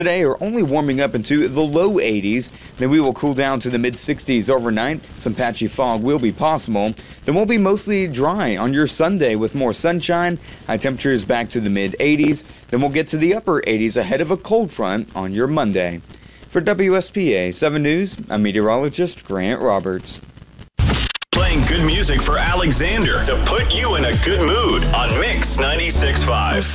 Today are only warming up into the low 80s. Then we will cool down to the mid-60s overnight. Some patchy fog will be possible. Then we'll be mostly dry on your Sunday with more sunshine. High temperatures back to the mid-80s. Then we'll get to the upper 80s ahead of a cold front on your Monday. For WSPA 7 News, I'm meteorologist Grant Roberts. Playing good music for Alexander to put you in a good mood on Mix 96.5.